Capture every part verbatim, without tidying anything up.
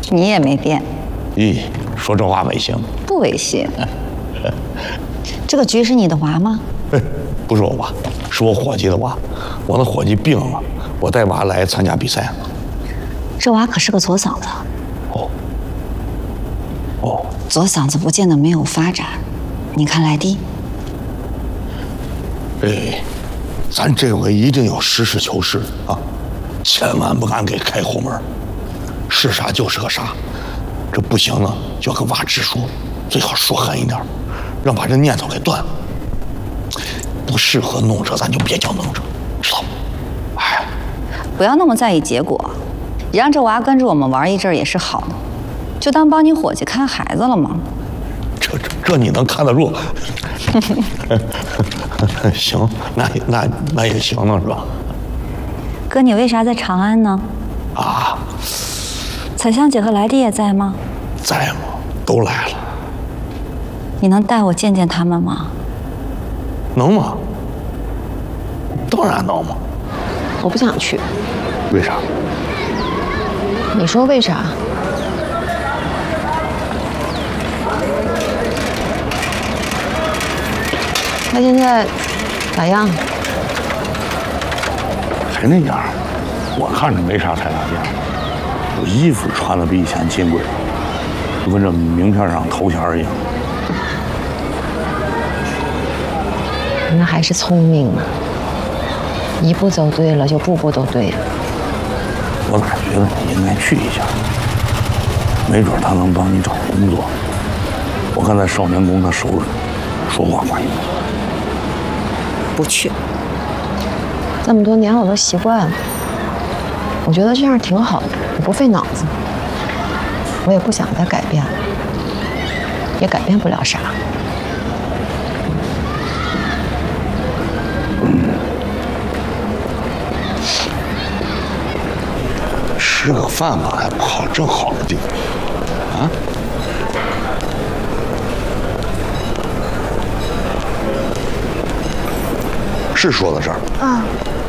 你也没变。 咦，说这话违心？ 不违心。这个菊是你的娃吗？ 不是我娃，是我伙计的娃。我那伙计病了，我带娃来参加比赛呢。 这娃可是个左嗓子。 哦。哦。 左嗓子不见得没有发展，你看来弟。 哎，咱这回一定要实事求是啊，千万不敢给开后门，是啥就是个啥。这不行呢，就要跟娃直说，最好说狠一点，让把这念头给断了。不适合弄这，咱就别叫弄这，知道吗？哎， 不要那么在意结果，让这娃跟着我们玩一阵也是好的，就当帮你伙计看孩子了嘛。 这这这你能看得住？行，那那那也行了，是吧？ 哥，你为啥在长安呢？ 啊， 彩香姐和来弟也在吗？ 在吗？都来了。 你能带我见见他们吗？ 能吗？当然能嘛。 我不想去。 为啥？ 你说为啥？他现在咋样？ 还那样，我看着没啥太大变化。我衣服穿的比以前金贵，就跟这名片上头衔一样。 那还是聪明嘛，一步走对了，就步步都对了。 我咋觉得你应该去一下？没准他能帮你找工作。我看在少年宫他收拾，说话管用。 不去。 这么多年我都习惯了，我觉得这样挺好的，不费脑子。我也不想再改变了，也改变不了啥。 吃个饭嘛，还跑这好的地方啊？是说到这儿啊？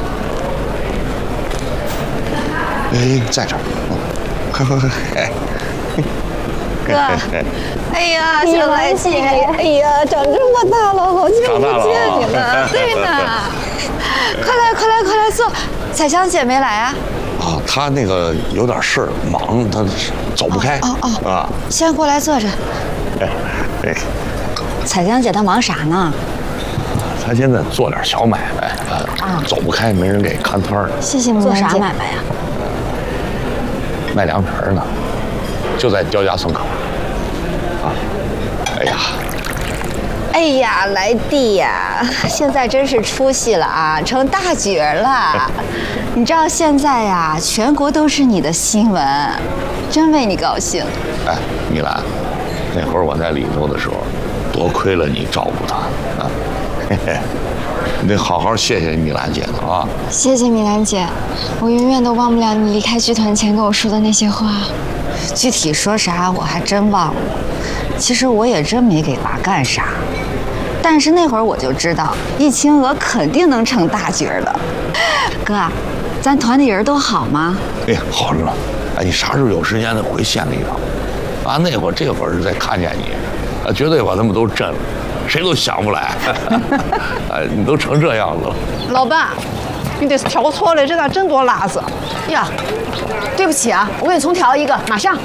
哎，在这儿，快快快！哎， 哥，哎呀，小来姐，哎呀，长这么大了，好久不见你了。对呢，快来快来快来坐。彩香姐没来啊？ 啊，他那个有点事儿，忙，他走不开。 哦哦啊， 先过来坐着。 哎哎， 彩香姐她忙啥呢？ 他现在做点小买卖，啊，走不开，没人给看摊儿。 谢谢你。做啥买卖呀？ 卖凉皮儿呢，就在刁家村口。啊，哎呀， 哎呀，来弟呀，现在真是出息了啊，成大角了。你知道现在呀，全国都是你的新闻，真为你高兴。 哎，米兰，那会儿我在里头的时候，多亏了你照顾他啊。嘿嘿，你得好好谢谢米兰姐了啊！ 谢谢米兰姐，我永远都忘不了你离开剧团前跟我说的那些话。 具体说啥我还真忘了，其实我也真没给娃干啥，但是那会儿我就知道易清娥肯定能成大角的。哥，咱团里人都好吗？ 哎呀，好着呢。哎，你啥时候有时间再回县里一趟？啊，那会儿这会儿再看见你，啊，绝对把他们都震了。谁都想不来，哎，你都成这样子了。 老板，你这是调错了，这咋真多辣子？ 呀，对不起啊，我给你重调一个，马上。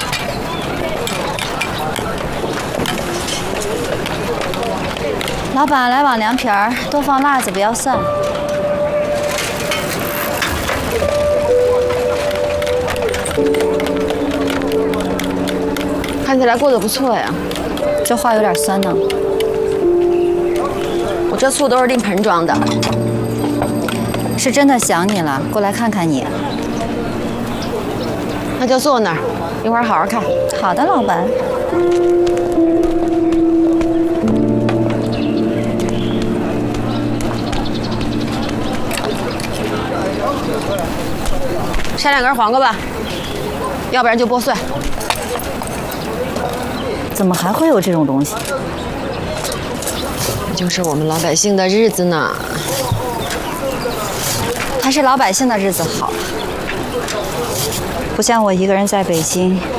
老板，来碗凉皮儿，多放辣子，不要蒜。 看起来过得不错呀。 这话有点酸呢。 我这醋都是拎盆装的。 是真的想你了，过来看看你。 那就坐那儿，一会儿好好看。 好的，老板。 摘两根黄瓜吧，要不然就剥碎。 怎么还会有这种东西？ 这就是我们老百姓的日子呢。 还是老百姓的日子好，不像我一个人在北京，